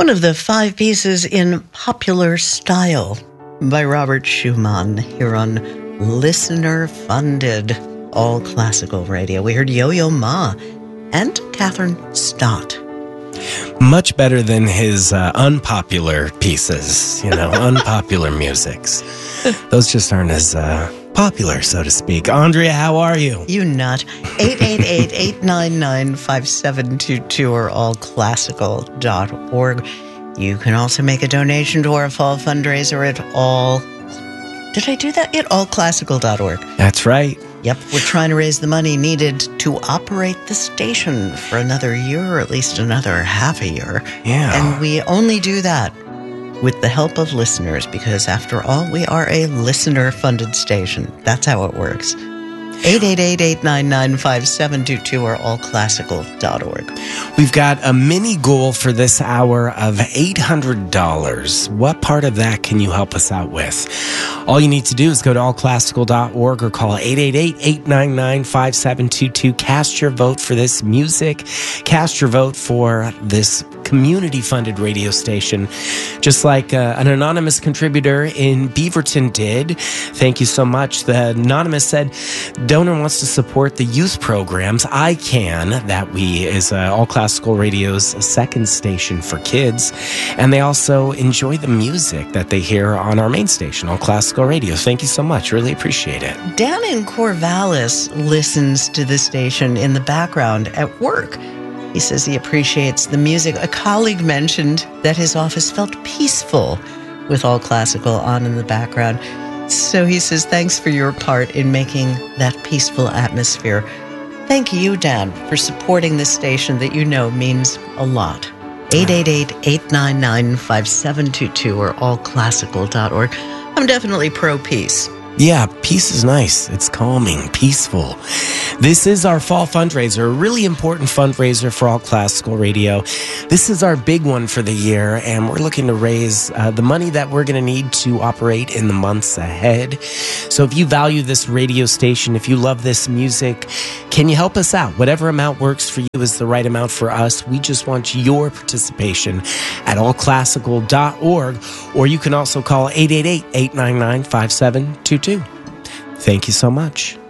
One of the 5 pieces in Popular Style by Robert Schumann here on listener-funded all classical radio. We heard Yo-Yo Ma and Catherine Stott. Much better than his unpopular pieces, unpopular musics. Those just aren't as popular, so to speak. Andrea, how are you? You nut. 888-899-5722 or allclassical.org. You can also make a donation to our fall fundraiser at all... Did I do that? At allclassical.org. That's right. Yep, we're trying to raise the money needed to operate the station for another year, or at least another half a year. Yeah. And we only do that with the help of listeners, because after all, we are a listener-funded station. That's how it works. 888-899-5722 or allclassical.org. We've got a mini goal for this hour of $800. What part of that can you help us out with? All you need to do is go to allclassical.org or call 888-899-5722. Cast your vote for this music. Cast your vote for this community-funded radio station, just like an anonymous contributor in Beaverton did. Thank you so much. The anonymous said, donor wants to support the youth programs. I Can, that is All Classical Radio's second station for kids. And they also enjoy the music that they hear on our main station, All Classical Radio. Thank you so much. Really appreciate it. Dan in Corvallis listens to the station in the background at work. He says he appreciates the music. A colleague mentioned that his office felt peaceful with All Classical on in the background. So he says, thanks for your part in making that peaceful atmosphere. Thank you, Dan, for supporting this station that you know means a lot. 888-899-5722 or allclassical.org. I'm definitely pro-peace. Yeah, peace is nice. It's calming, peaceful. This is our fall fundraiser, a really important fundraiser for All Classical Radio. This is our big one for the year, and we're looking to raise the money that we're going to need to operate in the months ahead. So if you value this radio station, if you love this music, can you help us out? Whatever amount works for you is the right amount for us. We just want your participation at allclassical.org, or you can also call 888-899-5722. Thank you so much.